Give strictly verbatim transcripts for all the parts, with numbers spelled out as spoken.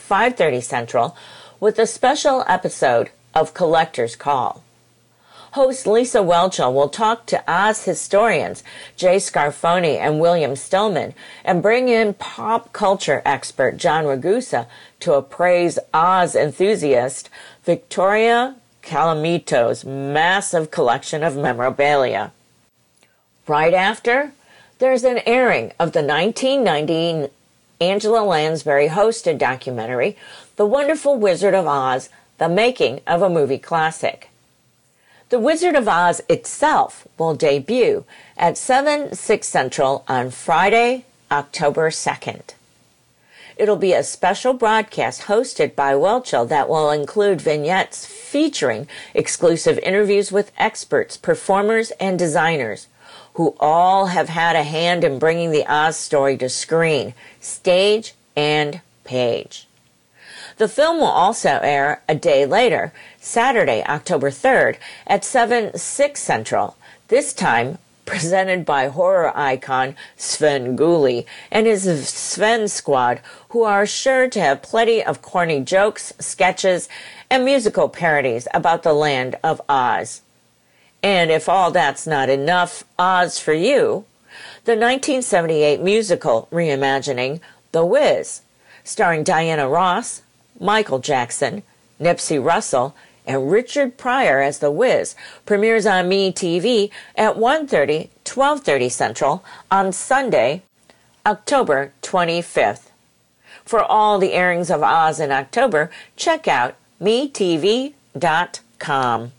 five thirty Central, with a special episode of Collector's Call. Host Lisa Whelchel will talk to Oz historians Jay Scarfoni and William Stillman and bring in pop culture expert John Ragusa to appraise Oz enthusiast Victoria Calamito's massive collection of memorabilia. Right after, there's an airing of the nineteen ninety Angela Lansbury hosted documentary, The Wonderful Wizard of Oz, The Making of a Movie Classic. The Wizard of Oz itself will debut at seven, six Central on Friday, October second. It'll be a special broadcast hosted by Whelchel that will include vignettes featuring exclusive interviews with experts, performers, and designers who all have had a hand in bringing the Oz story to screen, stage, and page. The film will also air a day later, Saturday, October third, at seven, six Central, this time presented by horror icon Sven Gulli and his Sven Squad, who are sure to have plenty of corny jokes, sketches, and musical parodies about the land of Oz. And if all that's not enough Oz for you, the nineteen seventy-eight musical reimagining The Wiz, starring Diana Ross, Michael Jackson, Nipsey Russell, and Richard Pryor as The Wiz, premieres on MeTV at one thirty, twelve thirty Central on Sunday, October twenty-fifth. For all the airings of Oz in October, check out me T V dot com.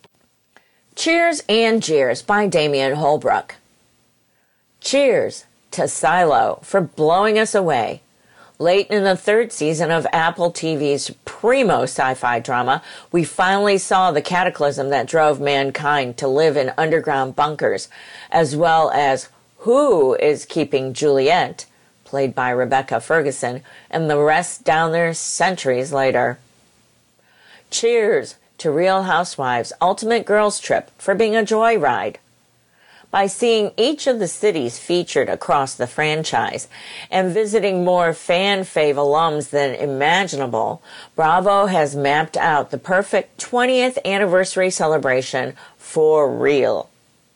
Cheers and Jeers by Damian Holbrook. Cheers to Silo for blowing us away. Late in the third season of Apple T V's primo sci-fi drama, we finally saw the cataclysm that drove mankind to live in underground bunkers, as well as who is keeping Juliet, played by Rebecca Ferguson, and the rest down there centuries later. Cheers to Real Housewives' Ultimate Girls Trip for being a joyride. By seeing each of the cities featured across the franchise and visiting more fan-fave alums than imaginable, Bravo has mapped out the perfect twentieth anniversary celebration for real.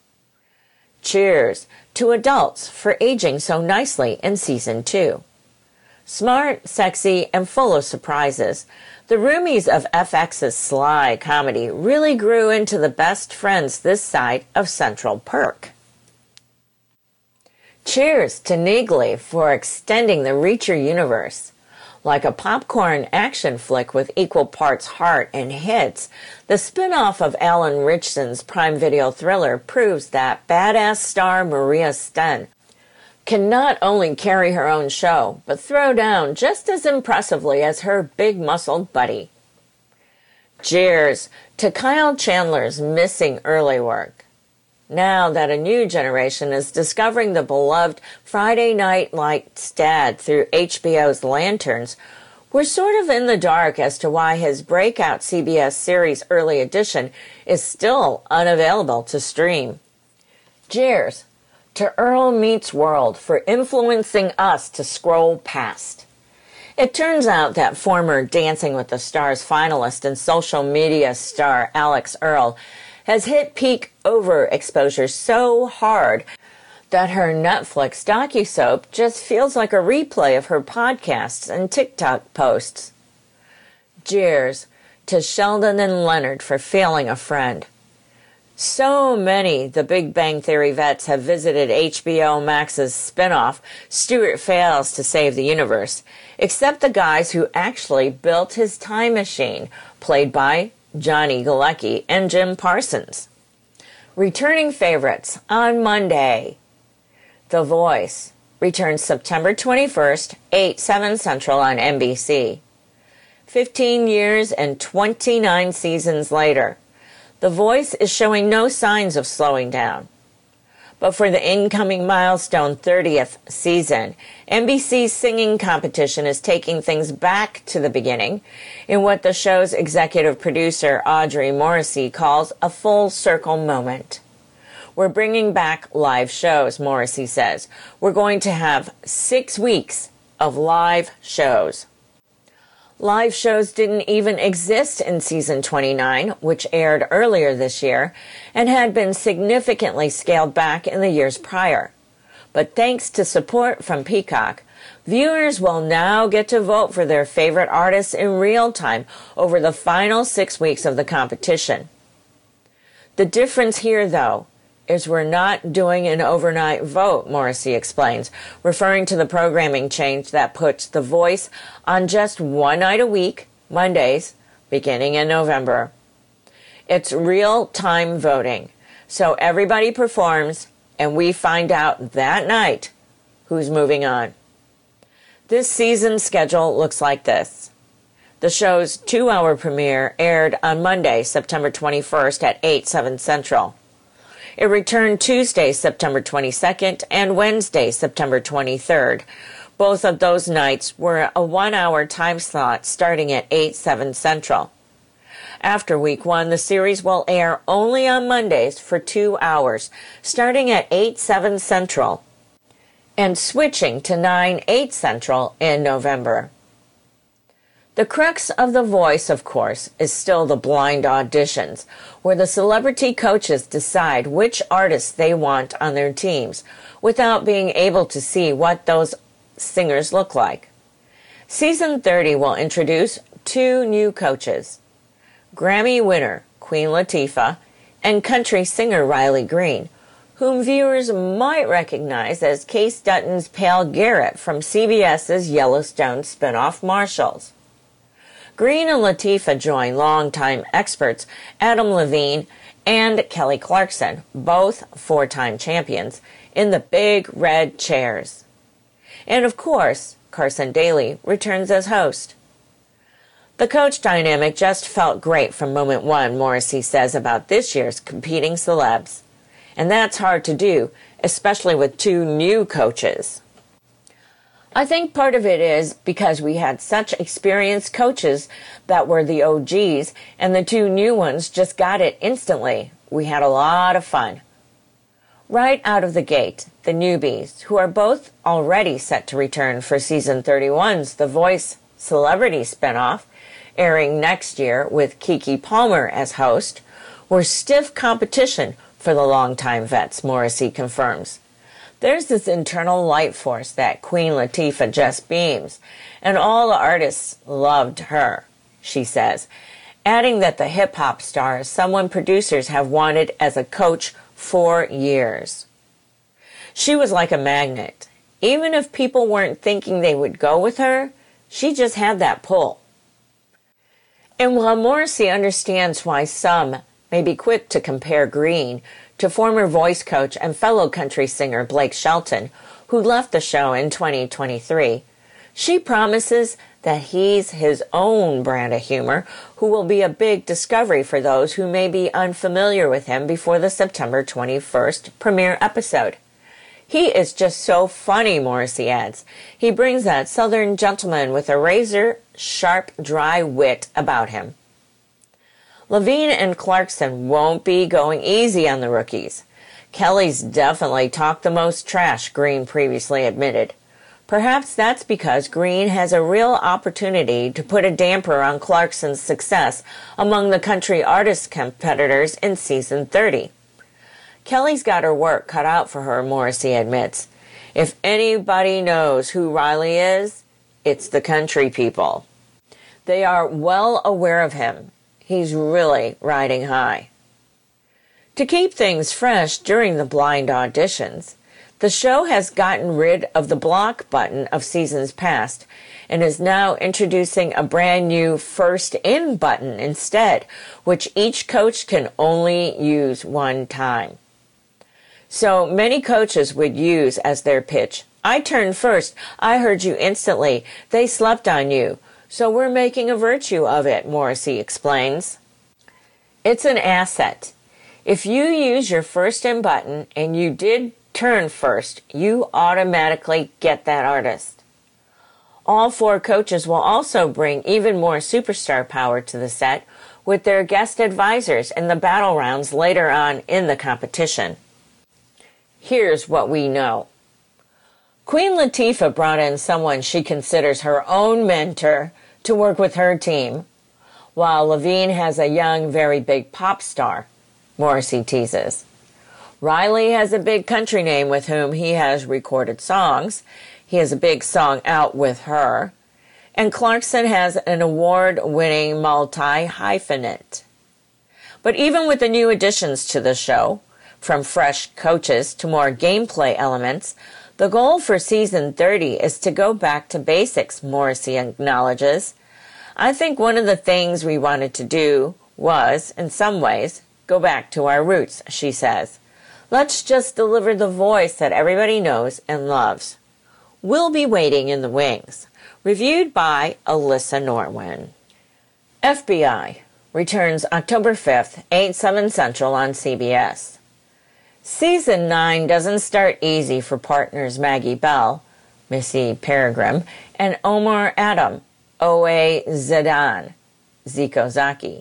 Cheers to Adults for aging so nicely in Season two. Smart, sexy, and full of surprises, the roomies of F X's sly comedy really grew into the best friends this side of Central Perk. Cheers to Neagly for extending the Reacher universe. Like a popcorn action flick with equal parts heart and hits, the spin-off of Alan Ritchson's Prime Video thriller proves that badass star Maria Sten can not only carry her own show, but throw down just as impressively as her big-muscled buddy. Cheers to Kyle Chandler's missing early work. Now that a new generation is discovering the beloved Friday Night Lights dad through H B O's Lanterns, we're sort of in the dark as to why his breakout C B S series Early Edition is still unavailable to stream. Cheers to Earl Meets World for influencing us to scroll past. It turns out that former Dancing with the Stars finalist and social media star Alex Earle has hit peak overexposure so hard that her Netflix docusoap just feels like a replay of her podcasts and TikTok posts. Cheers to Sheldon and Leonard for failing a friend. So many The Big Bang Theory vets have visited H B O Max's spinoff, Stuart Fails to Save the Universe, except the guys who actually built his time machine, played by Johnny Galecki and Jim Parsons. Returning favorites on Monday. The Voice returns September twenty-first, eight, seven Central on N B C. Fifteen years and twenty-nine seasons later, The Voice is showing no signs of slowing down. But for the incoming milestone thirtieth season, N B C's singing competition is taking things back to the beginning in what the show's executive producer Audrey Morrissey calls a full circle moment. We're bringing back live shows, Morrissey says. We're going to have six weeks of live shows. Live shows didn't even exist in season twenty-nine, which aired earlier this year, and had been significantly scaled back in the years prior. But thanks to support from Peacock, viewers will now get to vote for their favorite artists in real time over the final six weeks of the competition. The difference here, though, is we're not doing an overnight vote, Morrissey explains, referring to the programming change that puts The Voice on just one night a week, Mondays, beginning in November. It's real-time voting, so everybody performs, and we find out that night who's moving on. This season's schedule looks like this. The show's two-hour premiere aired on Monday, September twenty-first at eight, seven Central. It returned Tuesday, September twenty-second, and Wednesday, September twenty-third. Both of those nights were a one-hour time slot starting at eight, seven Central. After week one, the series will air only on Mondays for two hours, starting at eight, seven Central, and switching to nine, eight Central in November. The crux of The Voice, of course, is still the blind auditions, where the celebrity coaches decide which artists they want on their teams, without being able to see what those singers look like. Season thirty will introduce two new coaches, Grammy winner Queen Latifah and country singer Riley Green, whom viewers might recognize as Case Dutton's Pale Garrett from CBS's Yellowstone spinoff Marshals. Green and Latifah join longtime experts Adam Levine and Kelly Clarkson, both four-time champions, in the big red chairs. And of course, Carson Daly returns as host. The coach dynamic just felt great from moment one, Morrissey says about this year's competing celebs. And that's hard to do, especially with two new coaches. I think part of it is because we had such experienced coaches that were the O Gs, and the two new ones just got it instantly. We had a lot of fun. Right out of the gate, the newbies, who are both already set to return for season thirty-one's The Voice Celebrity spinoff, airing next year with Keke Palmer as host, were stiff competition for the longtime vets, Morrissey confirms. There's this internal light force that Queen Latifah just beams, and all the artists loved her, she says, adding that the hip-hop star is someone producers have wanted as a coach for years. She was like a magnet. Even if people weren't thinking they would go with her, she just had that pull. And while Morrissey understands why some may be quick to compare Green to former Voice coach and fellow country singer Blake Shelton, who left the show in twenty twenty-three, she promises that he's his own brand of humor, who will be a big discovery for those who may be unfamiliar with him before the September twenty-first premiere episode. He is just so funny, Morrissey adds. He brings that Southern gentleman with a razor-sharp, dry wit about him. Levine and Clarkson won't be going easy on the rookies. Kelly's definitely talked the most trash, Green previously admitted. Perhaps that's because Green has a real opportunity to put a damper on Clarkson's success among the country artist competitors in season thirty. Kelly's got her work cut out for her, Morrissey admits. If anybody knows who Riley is, it's the country people. They are well aware of him. He's really riding high. To keep things fresh during the blind auditions, the show has gotten rid of the block button of seasons past and is now introducing a brand new First In button instead, which each coach can only use one time. So many coaches would use as their pitch, "I turned first, I heard you instantly, they slept on you. So we're making a virtue of it," Morrissey explains. It's an asset. If you use your First In button and you did turn first, you automatically get that artist. All four coaches will also bring even more superstar power to the set with their guest advisors in the battle rounds later on in the competition. Here's what we know. Queen Latifah brought in someone she considers her own mentor to work with her team, while Levine has a young, very big pop star, Morrissey teases. Riley has a big country name with whom he has recorded songs. He has a big song out with her. And Clarkson has an award-winning multi-hyphenate. But even with the new additions to the show, from fresh coaches to more gameplay elements, the goal for season thirty is to go back to basics, Morrissey acknowledges. I think one of the things we wanted to do was, in some ways, go back to our roots, she says. Let's just deliver the voice that everybody knows and loves. We'll be waiting in the wings. Reviewed by Alyssa Norwin. F B I returns October fifth, eight, seven Central on C B S. Season nine doesn't start easy for partners Maggie Bell, Missy Peregrine, and Omar Adam, O A Zedan, Zico Zaki.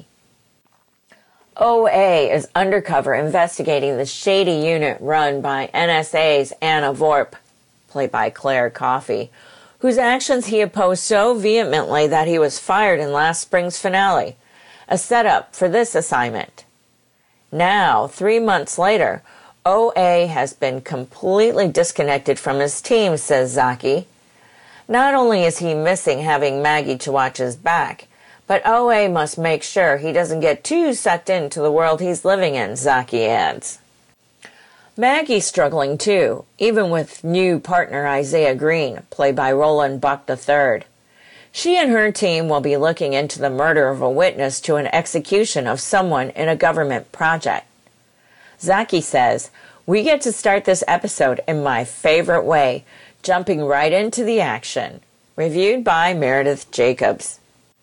O A is undercover investigating the shady unit run by N S A's Anna Vorp, played by Claire Coffey, whose actions he opposed so vehemently that he was fired in last spring's finale, a setup for this assignment. Now, three months later, O A has been completely disconnected from his team, says Zaki. Not only is he missing having Maggie to watch his back, but O A must make sure he doesn't get too sucked into the world he's living in, Zaki adds. Maggie's struggling too, even with new partner Isaiah Green, played by Roland Buck the third. She and her team will be looking into the murder of a witness to an execution of someone in a government project. Zaki says, we get to start this episode in my favorite way, jumping right into the action. Reviewed by Meredith Jacobs.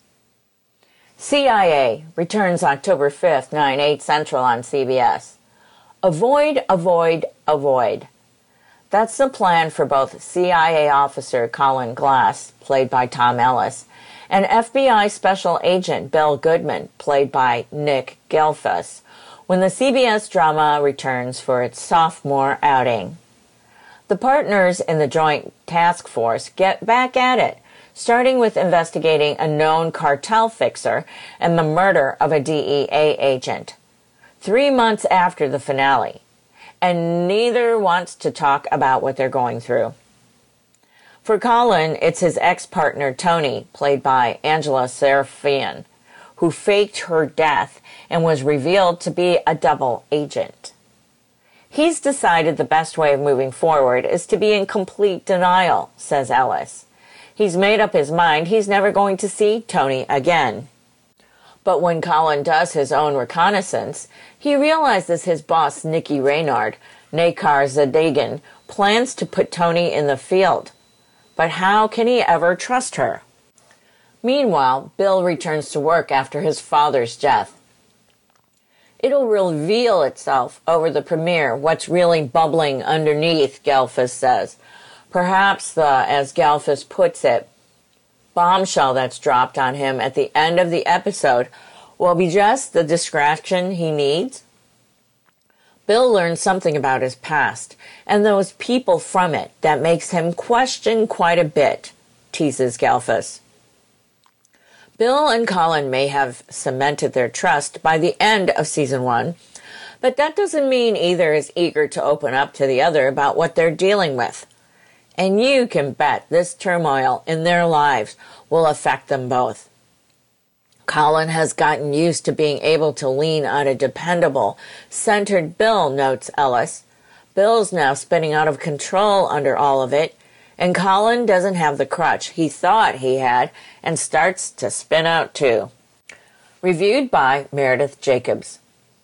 C I A returns October fifth, nine, eight Central on C B S. Avoid, avoid, avoid. That's the plan for both C I A officer Colin Glass, played by Tom Ellis, and F B I special agent Bill Goodman, played by Nick Gelfus, when the C B S drama returns for its sophomore outing. The partners in the Joint Task Force get back at it, starting with investigating a known cartel fixer and the murder of a D E A agent. Three months after the finale, and neither wants to talk about what they're going through. For Colin, it's his ex-partner Tony, played by Angela Serafian, who faked her death and was revealed to be a double agent. He's decided the best way of moving forward is to be in complete denial, says Ellis. He's made up his mind he's never going to see Tony again. But when Colin does his own reconnaissance, he realizes his boss, Nikki Reynard, Nakar Zadegan, plans to put Tony in the field. But how can he ever trust her? Meanwhile, Bill returns to work after his father's death. It'll reveal itself over the premiere what's really bubbling underneath, Gelfus says. Perhaps the, as Gelfus puts it, bombshell that's dropped on him at the end of the episode will be just the distraction he needs. Bill learns something about his past and those people from it that makes him question quite a bit, teases Gelfus. Bill and Colin may have cemented their trust by the end of season one, but that doesn't mean either is eager to open up to the other about what they're dealing with. And you can bet this turmoil in their lives will affect them both. Colin has gotten used to being able to lean on a dependable, centered Bill, notes Ellis. Bill's now spinning out of control under all of it, and Colin doesn't have the crutch he thought he had and starts to spin out too. Reviewed by Meredith Jacobs.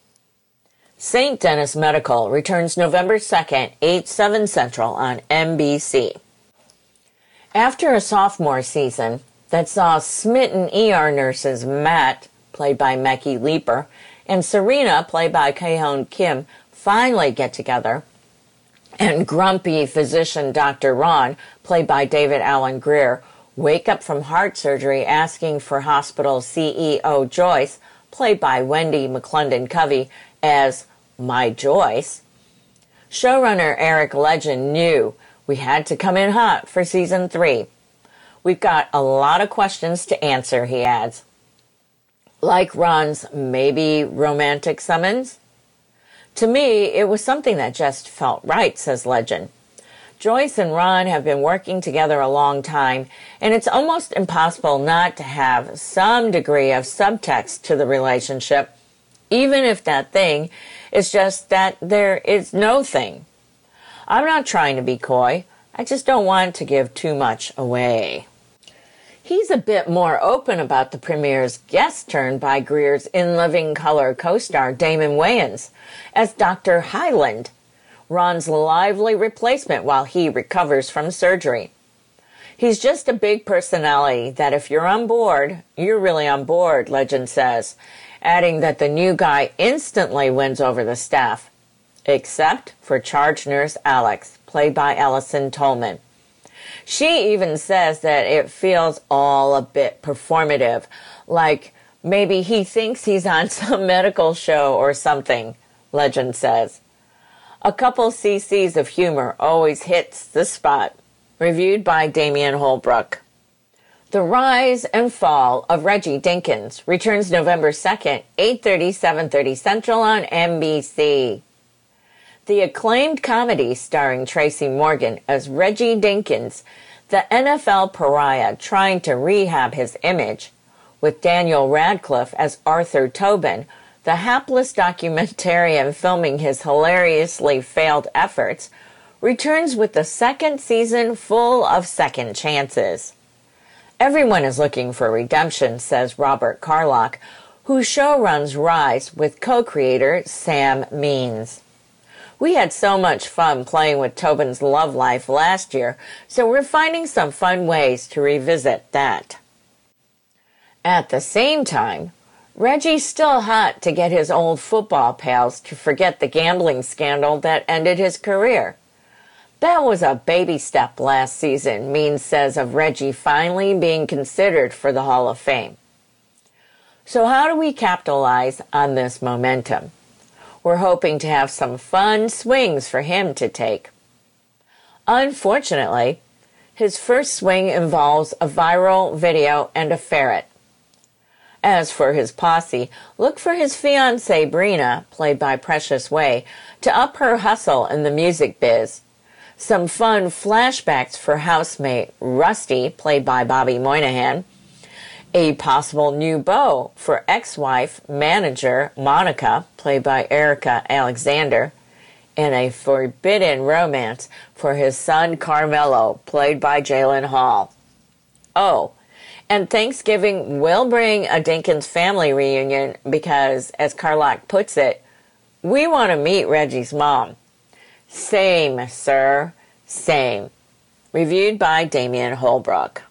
Saint Denis Medical returns November second, eight, seven Central on N B C. After a sophomore season that saw smitten E R nurses Matt, played by Mekhi Leeper, and Serena, played by Kaehyun Kim, finally get together, and grumpy physician Doctor Ron, played by David Alan Grier, wake up from heart surgery asking for hospital C E O Joyce, played by Wendy McClendon-Covey, as My Joyce. Showrunner Eric Legend knew we had to come in hot for season three. We've got a lot of questions to answer, he adds. Like Ron's maybe romantic summons? To me, it was something that just felt right, says Legend. Joyce and Ron have been working together a long time, and it's almost impossible not to have some degree of subtext to the relationship, even if that thing is just that there is no thing. I'm not trying to be coy. I just don't want to give too much away. He's a bit more open about the premiere's guest turn by Greer's In Living Color co-star Damon Wayans as Doctor Hyland, Ron's lively replacement while he recovers from surgery. He's just a big personality that if you're on board, you're really on board, Legend says, adding that the new guy instantly wins over the staff, except for charge nurse Alex, played by Allison Tolman. She even says that it feels all a bit performative, like maybe he thinks he's on some medical show or something, Legend says. A couple cc's of humor always hits the spot. Reviewed by Damian Holbrook. The Rise and Fall of Reggie Dinkins returns November second, eight thirty, seven thirty Central on N B C. The acclaimed comedy starring Tracy Morgan as Reggie Dinkins, the N F L pariah trying to rehab his image, with Daniel Radcliffe as Arthur Tobin, the hapless documentarian filming his hilariously failed efforts, returns with the second season full of second chances. Everyone is looking for redemption, says Robert Carlock, whose show runs Rise with co-creator Sam Means. We had so much fun playing with Tobin's love life last year, so we're finding some fun ways to revisit that. At the same time, Reggie's still hot to get his old football pals to forget the gambling scandal that ended his career. That was a baby step last season, Means says of Reggie finally being considered for the Hall of Fame. So how do we capitalize on this momentum? We're hoping to have some fun swings for him to take. Unfortunately, his first swing involves a viral video and a ferret. As for his posse, look for his fiancée, Brina, played by Precious Way, to up her hustle in the music biz. Some fun flashbacks for housemate Rusty, played by Bobby Moynihan. A possible new beau for ex-wife manager Monica, played by Erica Alexander. And a forbidden romance for his son Carmelo, played by Jalen Hall. Oh, and Thanksgiving will bring a Dinkins family reunion because, as Carlock puts it, we want to meet Reggie's mom. Same, sir. Same. Reviewed by Damian Holbrook.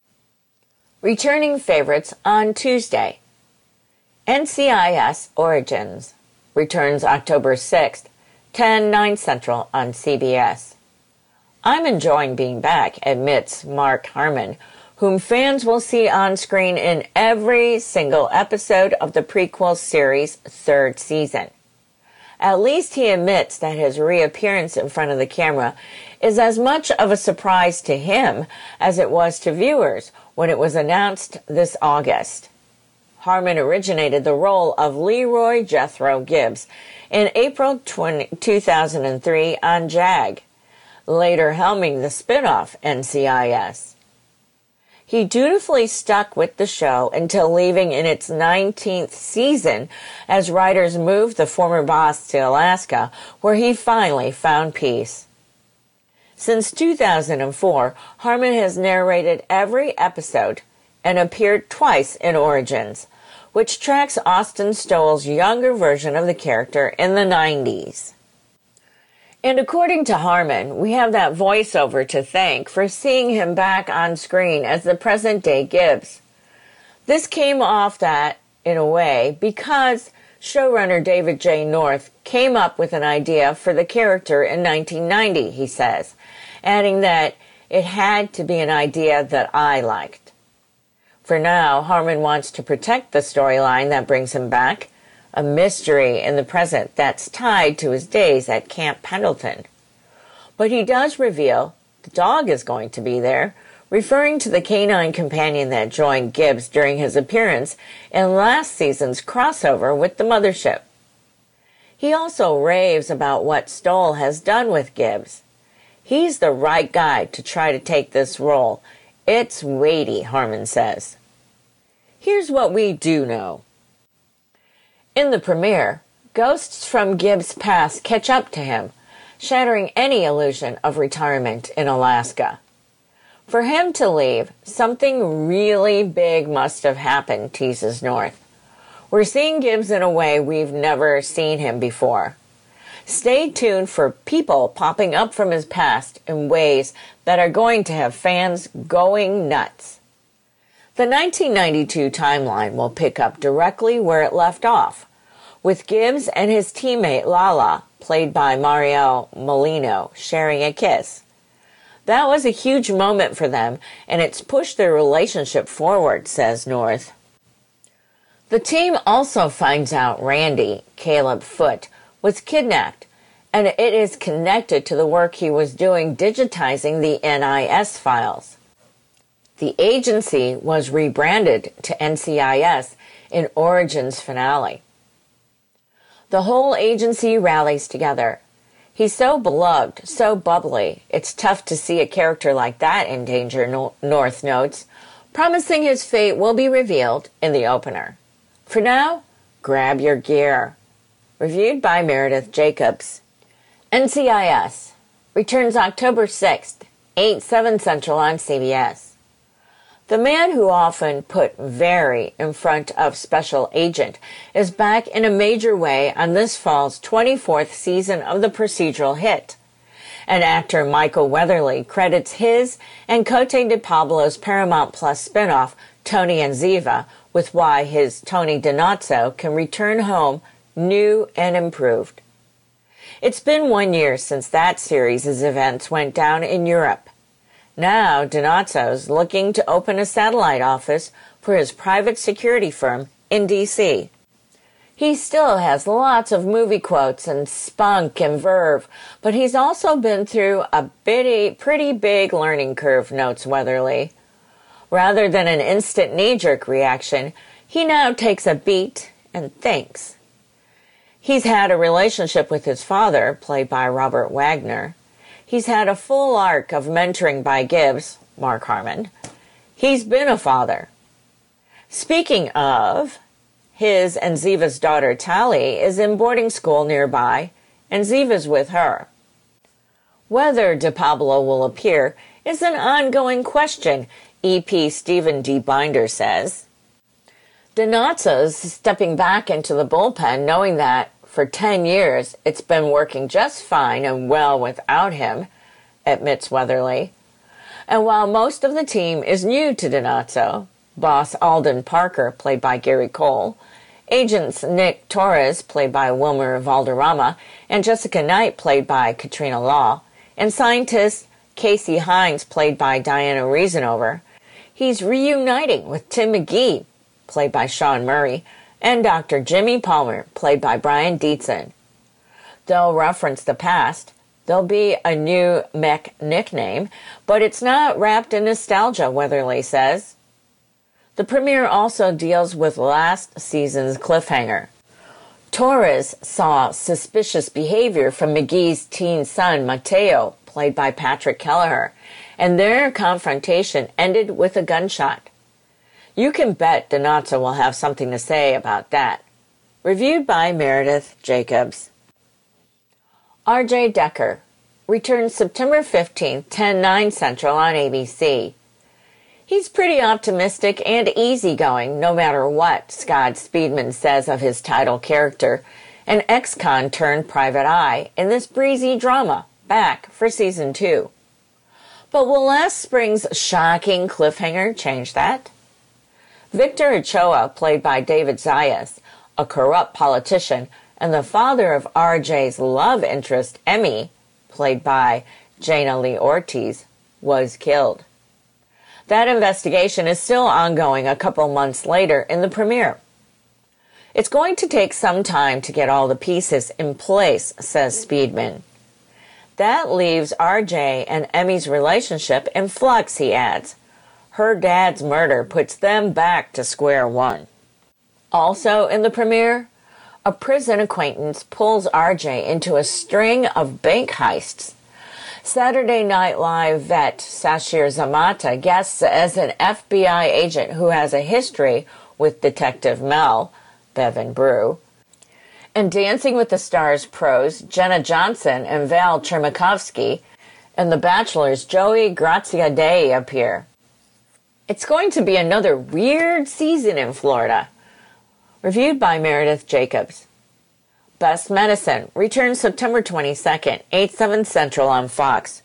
Returning favorites on Tuesday. N C I S Origins returns October sixth, ten, nine Central on C B S. I'm enjoying being back, admits Mark Harmon, whom fans will see on screen in every single episode of the prequel series' third season. At least he admits that his reappearance in front of the camera is as much of a surprise to him as it was to viewers when it was announced this August. Harmon originated the role of Leroy Jethro Gibbs in April two thousand three on JAG, later helming the spin-off N C I S. He dutifully stuck with the show until leaving in its nineteenth season as writers moved the former boss to Alaska, where he finally found peace. Since two thousand four, Harmon has narrated every episode and appeared twice in Origins, which tracks Austin Stowell's younger version of the character in the nineties. And according to Harmon, we have that voiceover to thank for seeing him back on screen as the present-day Gibbs. This came off that, in a way, because showrunner David J. North came up with an idea for the character in nineteen ninety, he says, adding that it had to be an idea that I liked. For now, Harmon wants to protect the storyline that brings him back, a mystery in the present that's tied to his days at Camp Pendleton. But he does reveal the dog is going to be there, referring to the canine companion that joined Gibbs during his appearance in last season's crossover with the mothership. He also raves about what Stoll has done with Gibbs. He's the right guy to try to take this role. It's weighty, Harmon says. Here's what we do know. In the premiere, ghosts from Gibbs' past catch up to him, shattering any illusion of retirement in Alaska. For him to leave, something really big must have happened, teases North. We're seeing Gibbs in a way we've never seen him before. Stay tuned for people popping up from his past in ways that are going to have fans going nuts. The nineteen ninety-two timeline will pick up directly where it left off, with Gibbs and his teammate Lala, played by Mariel Molino, sharing a kiss. That was a huge moment for them, and it's pushed their relationship forward, says North. The team also finds out Randy, Caleb Foote, was kidnapped, and it is connected to the work he was doing digitizing the N I S files. The agency was rebranded to N C I S in Origin's finale. The whole agency rallies together. He's so beloved, so bubbly, it's tough to see a character like that in danger, North notes, promising his fate will be revealed in the opener. For now, grab your gear. Reviewed by Meredith Jacobs. N C I S returns October sixth, eight, seven Central on C B S. The man who often put very in front of Special Agent is back in a major way on this fall's twenty-fourth season of the procedural hit. And actor Michael Weatherly credits his and Cote de Pablo's Paramount Plus spinoff, Tony and Ziva, with why his Tony Donazzo can return home new and improved. It's been one year since that series' events went down in Europe. Now, Donazzo's looking to open a satellite office for his private security firm in D C. He still has lots of movie quotes and spunk and verve, but he's also been through a bitty, pretty big learning curve, notes Weatherly. Rather than an instant knee-jerk reaction, he now takes a beat and thinks. He's had a relationship with his father, played by Robert Wagner. He's had a full arc of mentoring by Gibbs, Mark Harmon. He's been a father. Speaking of, his and Ziva's daughter Tally is in boarding school nearby, and Ziva's with her. Whether De Pablo will appear is an ongoing question, E P Stephen D. Binder says. Donazzo's stepping back into the bullpen knowing that for ten years, it's been working just fine and well without him, admits Weatherly. And while most of the team is new to Donazzo, boss Alden Parker, played by Gary Cole, agents Nick Torres, played by Wilmer Valderrama, and Jessica Knight, played by Katrina Law, and scientist Casey Hines, played by Diana Reasonover, he's reuniting with Tim McGee, played by Sean Murray, and Doctor Jimmy Palmer, played by Brian Dietzen. They'll reference the past. There'll be a new mech nickname, but it's not wrapped in nostalgia, Weatherly says. The premiere also deals with last season's cliffhanger. Torres saw suspicious behavior from McGee's teen son, Mateo, played by Patrick Kelleher, and their confrontation ended with a gunshot. You can bet Donazzo will have something to say about that. Reviewed by Meredith Jacobs. R J Decker returns September fifteenth, ten, nine Central on A B C. He's pretty optimistic and easygoing no matter what Scott Speedman says of his title character, an ex-con turned private eye in this breezy drama, back for season two. But will last spring's shocking cliffhanger change that? Victor Ochoa, played by David Zayas, a corrupt politician, and the father of R J's love interest, Emmy, played by Jaina Lee Ortiz, was killed. That investigation is still ongoing a couple months later in the premiere. It's going to take some time to get all the pieces in place, says Speedman. That leaves R J and Emmy's relationship in flux, he adds. Her dad's murder puts them back to square one. Also in the premiere, a prison acquaintance pulls R J into a string of bank heists. Saturday Night Live vet Sasheer Zamata guests as an F B I agent who has a history with Detective Mel, Bevan Brew. And Dancing with the Stars pros Jenna Johnson and Val Chermakovsky and The Bachelor's Joey Graziadei appear. It's going to be another weird season in Florida. Reviewed by Meredith Jacobs. Best Medicine returns September twenty-second, eight, seven Central on Fox.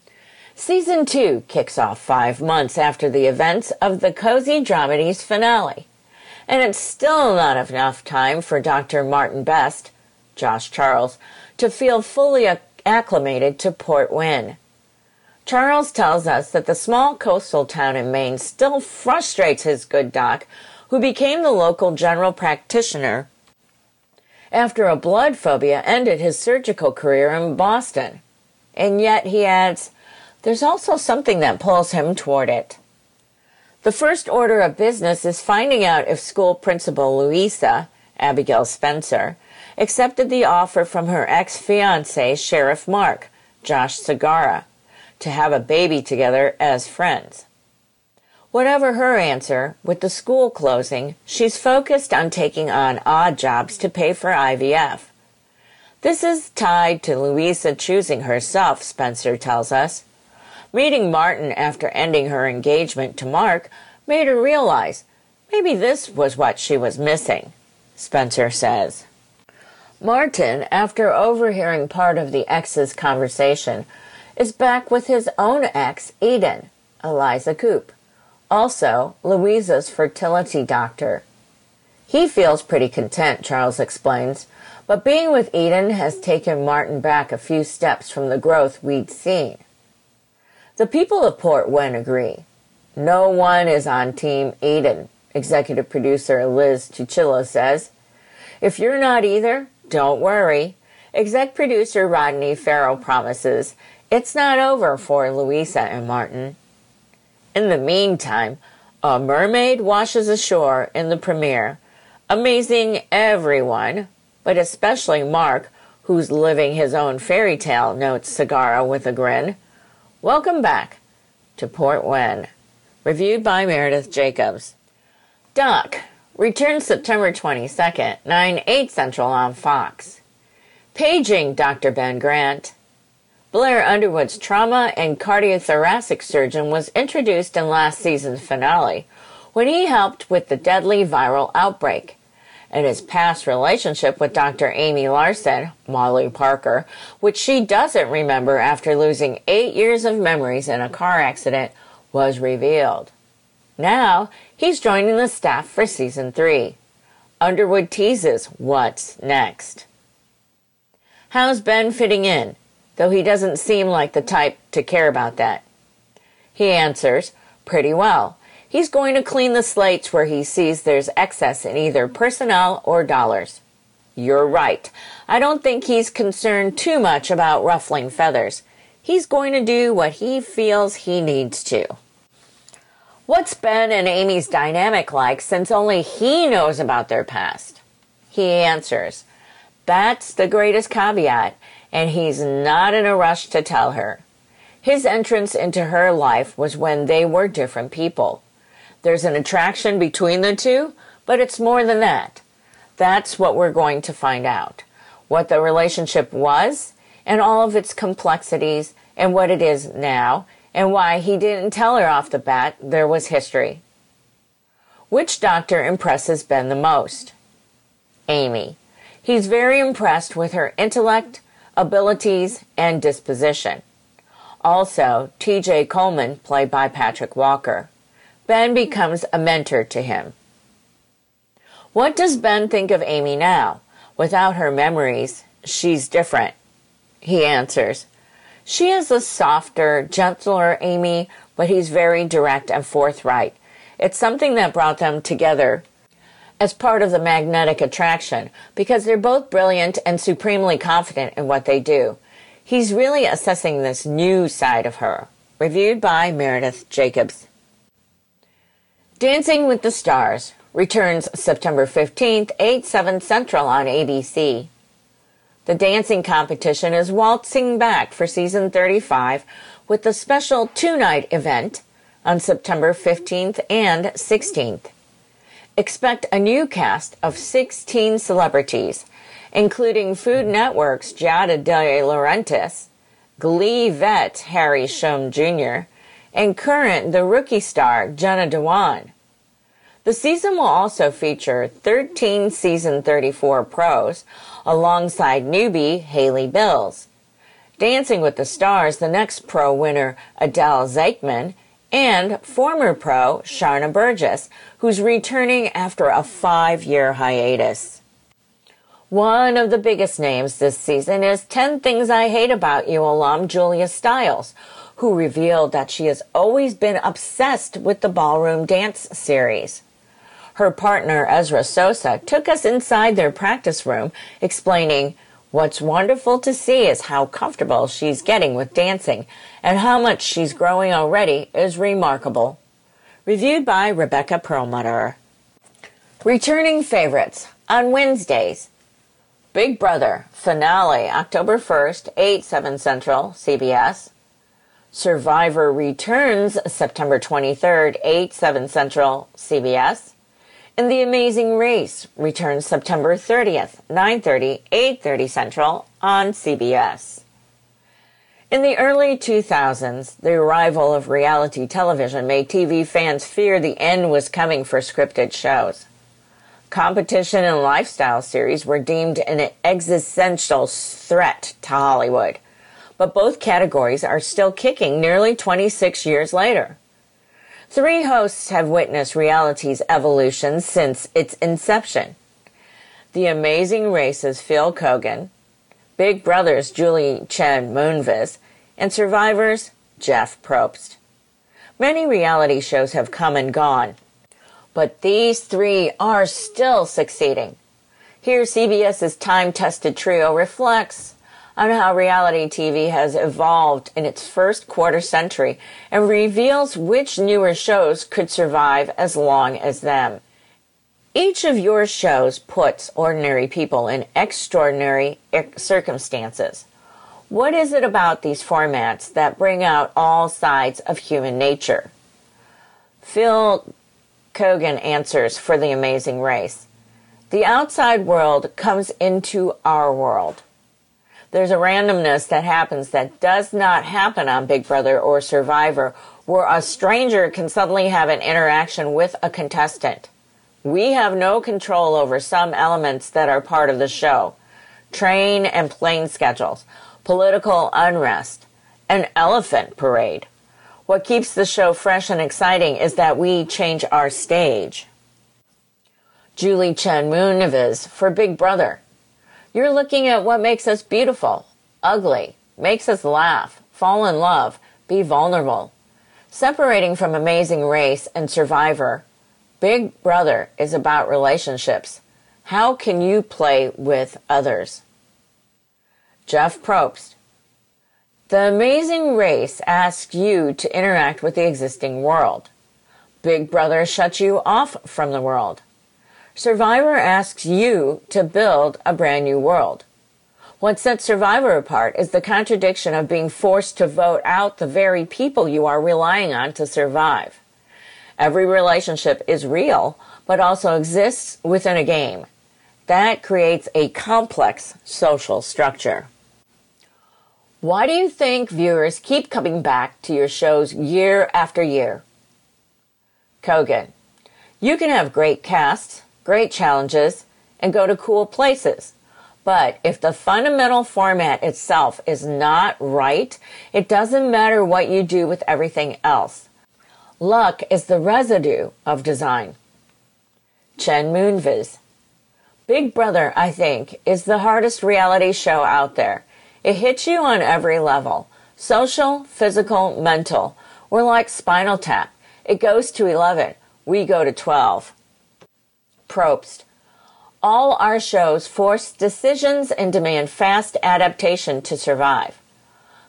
Season two kicks off five months after the events of the Cozy Dramedies finale. And it's still not enough time for Doctor Martin Best, Josh Charles, to feel fully acclimated to Port Wynne. Charles tells us that the small coastal town in Maine still frustrates his good doc, who became the local general practitioner after a blood phobia ended his surgical career in Boston. And yet, he adds, there's also something that pulls him toward it. The first order of business is finding out if school principal Louisa, Abigail Spencer, accepted the offer from her ex-fiancé, Sheriff Mark, Josh Segarra, to have a baby together as friends. Whatever her answer, with the school closing, she's focused on taking on odd jobs to pay for I V F. This is tied to Louisa choosing herself, Spencer tells us. Meeting Martin after ending her engagement to Mark made her realize maybe this was what she was missing, Spencer says. Martin, after overhearing part of the ex's conversation, is back with his own ex, Eden, Eliza Coop, also Louisa's fertility doctor. He feels pretty content, Charles explains, but being with Eden has taken Martin back a few steps from the growth we'd seen. The people of Port Wynne agree. No one is on Team Eden, executive producer Liz Tuchillo says. If you're not either, don't worry. Exec producer Rodney Farrell promises it's not over for Louisa and Martin. In the meantime, a mermaid washes ashore in the premiere, amazing everyone, but especially Mark, who's living his own fairy tale, notes Segarra with a grin. Welcome back to Port Wynne. Reviewed by Meredith Jacobs. Doc returns September twenty-second, nine, eight Central on Fox. Paging Doctor Ben Grant. Blair Underwood's trauma and cardiothoracic surgeon was introduced in last season's finale when he helped with the deadly viral outbreak. And his past relationship with Doctor Amy Larson, Molly Parker, which she doesn't remember after losing eight years of memories in a car accident, was revealed. Now, he's joining the staff for season three. Underwood teases what's next. How's Ben fitting in, though he doesn't seem like the type to care about that? He answers, pretty well. He's going to clean the slates where he sees there's excess in either personnel or dollars. You're right. I don't think he's concerned too much about ruffling feathers. He's going to do what he feels he needs to. What's Ben and Amy's dynamic like since only he knows about their past? He answers, that's the greatest caveat, and he's not in a rush to tell her. His entrance into her life was when they were different people. There's an attraction between the two, but it's more than that. That's what we're going to find out. What the relationship was, and all of its complexities, and what it is now, and why he didn't tell her off the bat there was history. Which doctor impresses Ben the most? Amy. He's very impressed with her intellect, abilities, and disposition. Also, T J Coleman, played by Patrick Walker. Ben becomes a mentor to him. What does Ben think of Amy now? Without her memories, she's different. He answers, she is a softer, gentler Amy, but he's very direct and forthright. It's something that brought them together as part of the magnetic attraction, because they're both brilliant and supremely confident in what they do. He's really assessing this new side of her. Reviewed by Meredith Jacobs. Dancing with the Stars returns September fifteenth, eight, seven Central on A B C. The dancing competition is waltzing back for season thirty-five with a special two-night event on September fifteenth and sixteenth. Expect a new cast of sixteen celebrities, including Food Network's Giada De Laurentiis, Glee vet Harry Shum Junior, and current The Rookie star Jenna Dewan. The season will also feature thirteen season thirty-four pros alongside newbie Haley Bills. Dancing with the Stars, the next pro winner Adele Zeichman, and former pro Sharna Burgess, who's returning after a five-year hiatus. One of the biggest names this season is ten Things I Hate About You alum Julia Stiles, who revealed that she has always been obsessed with the ballroom dance series. Her partner, Ezra Sosa, took us inside their practice room, explaining, "What's wonderful to see is how comfortable she's getting with dancing, and how much she's growing already is remarkable." Reviewed by Rebecca Perlmutter. Returning favorites on Wednesdays. Big Brother finale October first, eight, seven Central, C B S. Survivor returns September twenty-third, eight, seven Central, C B S. And The Amazing Race returns September thirtieth, nine thirty, eight thirty Central on C B S. In the early two thousands, the arrival of reality television made T V fans fear the end was coming for scripted shows. Competition and lifestyle series were deemed an existential threat to Hollywood, but both categories are still kicking nearly twenty-six years later. Three hosts have witnessed reality's evolution since its inception. The Amazing Race's Phil Keoghan, Big Brother's Julie Chen Moonves, and Survivor's Jeff Probst. Many reality shows have come and gone, but these three are still succeeding. Here, CBS's time-tested trio reflects on how reality T V has evolved in its first quarter century and reveals which newer shows could survive as long as them. Each of your shows puts ordinary people in extraordinary circumstances. What is it about these formats that bring out all sides of human nature? Phil Keoghan answers for The Amazing Race. The outside world comes into our world. There's a randomness that happens that does not happen on Big Brother or Survivor, where a stranger can suddenly have an interaction with a contestant. We have no control over some elements that are part of the show. Train and plane schedules, political unrest, an elephant parade. What keeps the show fresh and exciting is that we change our stage. Julie Chen Moonves for Big Brother. You're looking at what makes us beautiful, ugly, makes us laugh, fall in love, be vulnerable. Separating from Amazing Race and Survivor, Big Brother is about relationships. How can you play with others? Jeff Probst. The Amazing Race asks you to interact with the existing world. Big Brother shuts you off from the world. Survivor asks you to build a brand new world. What sets Survivor apart is the contradiction of being forced to vote out the very people you are relying on to survive. Every relationship is real, but also exists within a game. That creates a complex social structure. Why do you think viewers keep coming back to your shows year after year? Keoghan. You can have great casts, great challenges, and go to cool places. But if the fundamental format itself is not right, it doesn't matter what you do with everything else. Luck is the residue of design. Chen Moonves. Big Brother, I think, is the hardest reality show out there. It hits you on every level. Social, physical, mental. We're like Spinal Tap. It goes to eleven. We go to twelve. Probst. All our shows force decisions and demand fast adaptation to survive.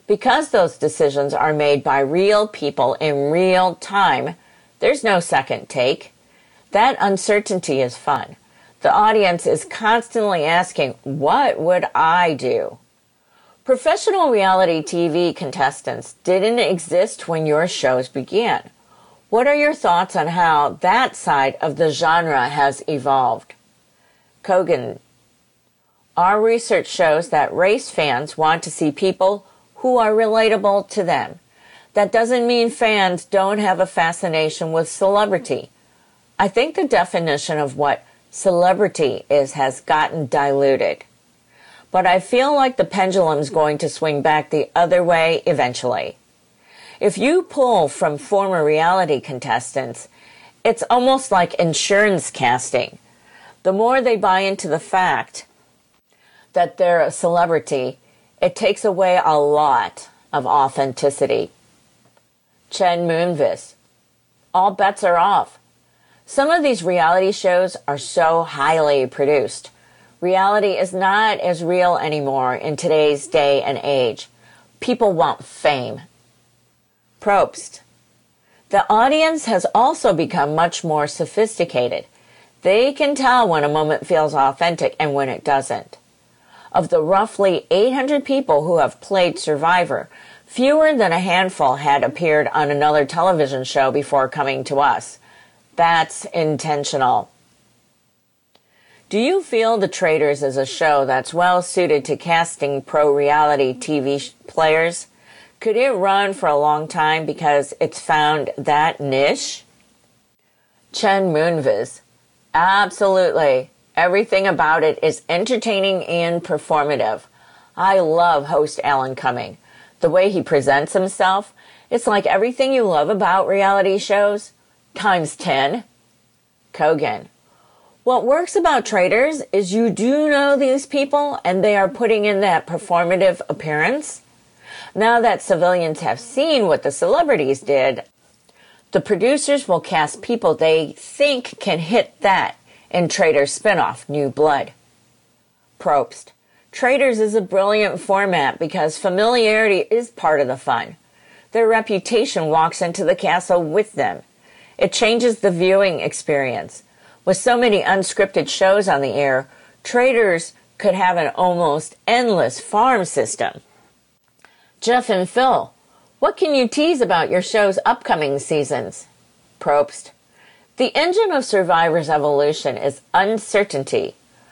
Because those decisions are made by real people in real time, there's no second take. That uncertainty is fun. The audience is constantly asking, what would I do? Professional reality T V contestants didn't exist when your shows began. What are your thoughts on how that side of the genre has evolved? Kogan, our research shows that race fans want to see people who are relatable to them. That doesn't mean fans don't have a fascination with celebrity. I think the definition of what celebrity is has gotten diluted. But I feel like the pendulum's going to swing back the other way eventually. If you pull from former reality contestants, it's almost like insurance casting. The more they buy into the fact that they're a celebrity, it takes away a lot of authenticity. Chen Moonves, all bets are off. Some of these reality shows are so highly produced. Reality is not as real anymore in today's day and age. People want fame. Probst, the audience has also become much more sophisticated. They can tell when a moment feels authentic and when it doesn't. Of the roughly eight hundred people who have played Survivor, fewer than a handful had appeared on another television show before coming to us. That's intentional. Do you feel The Traitors is a show that's well suited to casting pro-reality T V players? Could it run for a long time because it's found that niche? Chen Moonves, absolutely. Everything about it is entertaining and performative. I love host Alan Cumming. The way he presents himself, it's like everything you love about reality shows, times ten. Kogan, what works about Traitors is you do know these people and they are putting in that performative appearance. Now that civilians have seen what the celebrities did, the producers will cast people they think can hit that in Traitors spinoff, New Blood. Probst, Traitors is a brilliant format because familiarity is part of the fun. Their reputation walks into the castle with them. It changes the viewing experience. With so many unscripted shows on the air, Traitors could have an almost endless farm system. Jeff and Phil, what can you tease about your show's upcoming seasons? Probst, the engine of Survivor's evolution is uncertainty.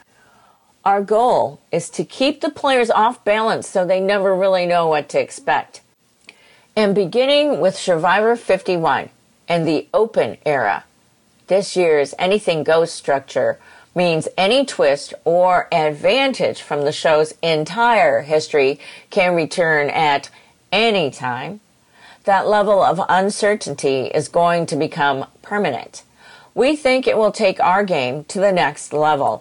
Our goal is to keep the players off balance so they never really know what to expect. And beginning with Survivor fifty-one and the open era, this year's anything goes structure means any twist or advantage from the show's entire history can return at any time. That level of uncertainty is going to become permanent. We think it will take our game to the next level.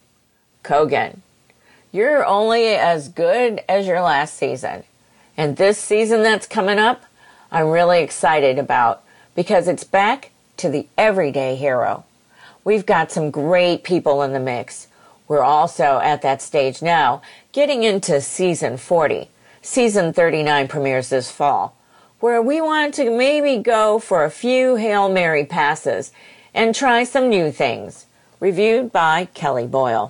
Kogan, you're only as good as your last season. And this season that's coming up, I'm really excited about because it's back to the everyday hero. We've got some great people in the mix. We're also at that stage now, getting into season forty. Season thirty-nine premieres this fall, where we want to maybe go for a few Hail Mary passes and try some new things. Reviewed by Kelly Boyle.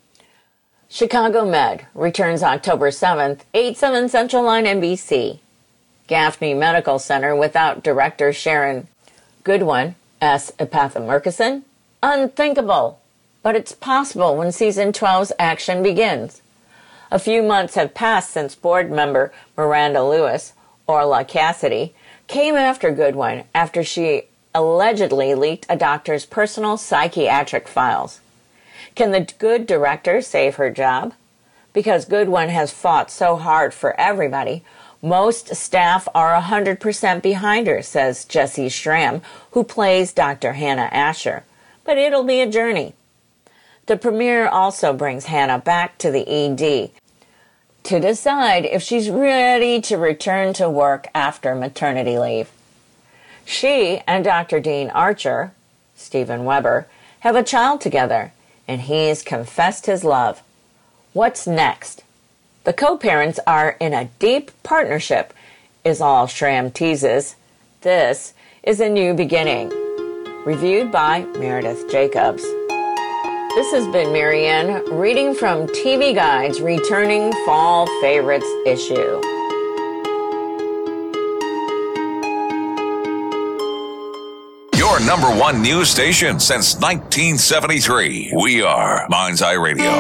Chicago Med returns October seventh, eight, seven Central Line N B C. Gaffney Medical Center without director Sharon Goodwin as Epatha Murkison? Unthinkable, but it's possible when season twelve's action begins. A few months have passed since board member Miranda Lewis, Orla Cassidy, came after Goodwin after she allegedly leaked a doctor's personal psychiatric files. Can the good director save her job? Because Goodwin has fought so hard for everybody, most staff are one hundred percent behind her, says Jessie Schramm, who plays Doctor Hannah Asher. But it'll be a journey. The premiere also brings Hannah back to the E D to decide if she's ready to return to work after maternity leave. She and Doctor Dean Archer, Steven Weber, have a child together, and he's confessed his love. What's next? The co-parents are in a deep partnership, is all Schramm teases. This is a new beginning. Reviewed by Meredith Jacobs. This has been Marianne reading from T V Guide's Returning Fall Favorites issue. Your number one news station since nineteen seventy-three. We are Mind's Eye Radio.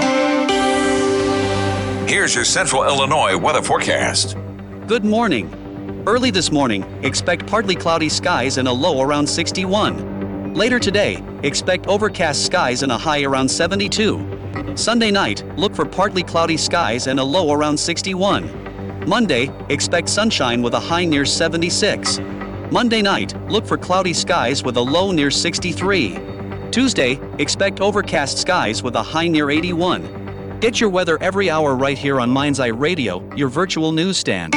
Here's your Central Illinois weather forecast. Good morning. Early this morning, expect partly cloudy skies and a low around sixty-one. Later today, expect overcast skies and a high around seventy-two. Sunday night, look for partly cloudy skies and a low around sixty-one. Monday, expect sunshine with a high near seventy-six. Monday night, look for cloudy skies with a low near sixty-three. Tuesday, expect overcast skies with a high near eighty-one. Get your weather every hour right here on Mind's Eye Radio, your virtual newsstand.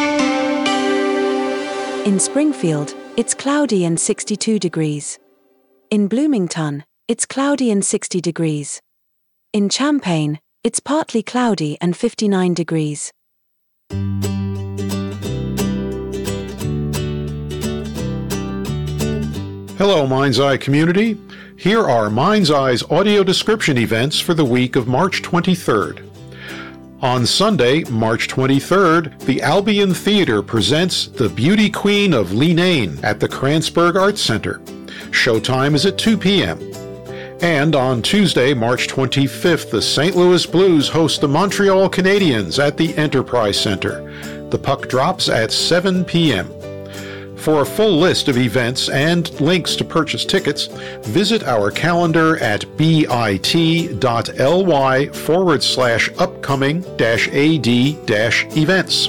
In Springfield, it's cloudy and sixty-two degrees. In Bloomington, it's cloudy and sixty degrees. In Champaign, it's partly cloudy and fifty-nine degrees. Hello, Mind's Eye community. Here are Mind's Eye's audio description events for the week of March twenty-third. On Sunday, March twenty-third, the Albion Theater presents The Beauty Queen of Leenane at the Kranzberg Arts Center. Showtime is at two p.m. And on Tuesday, March twenty-fifth, the Saint Louis Blues host the Montreal Canadiens at the Enterprise Center. The puck drops at seven p.m. For a full list of events and links to purchase tickets, visit our calendar at bit.ly forward slash upcoming dash AD dash events.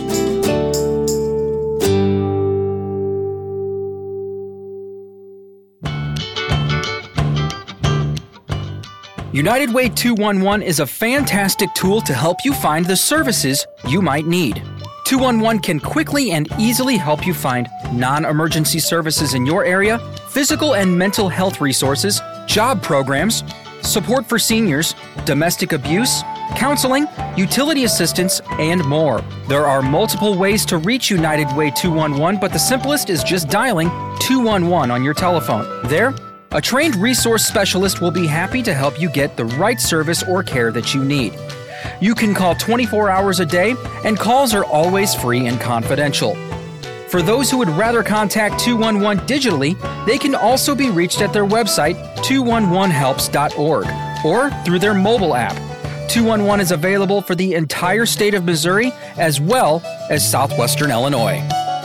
United Way two one one is a fantastic tool to help you find the services you might need. two one one can quickly and easily help you find non-emergency services in your area, physical and mental health resources, job programs, support for seniors, domestic abuse, counseling, utility assistance, and more. There are multiple ways to reach United Way two one one, but the simplest is just dialing two one one on your telephone. There, a trained resource specialist will be happy to help you get the right service or care that you need. You can call twenty-four hours a day, and calls are always free and confidential. For those who would rather contact two one one digitally, they can also be reached at their website, two one one helps dot org, or through their mobile app. two one one is available for the entire state of Missouri, as well as southwestern Illinois.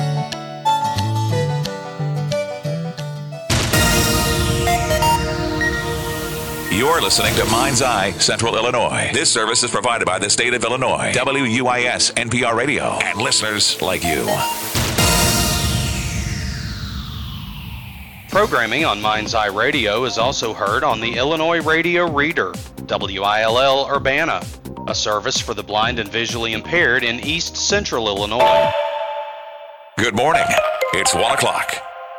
You're listening to Mind's Eye, Central Illinois. This service is provided by the state of Illinois, W U I S N P R Radio, and listeners like you. Programming on Mind's Eye Radio is also heard on the Illinois Radio Reader, W I L L Urbana, a service for the blind and visually impaired in East Central Illinois. Good morning. It's one o'clock.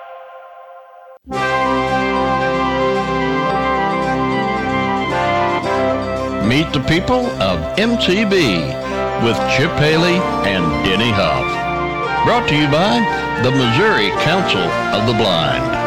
Meet the people of M T B with Chip Haley and Denny Huff. Brought to you by the Missouri Council of the Blind.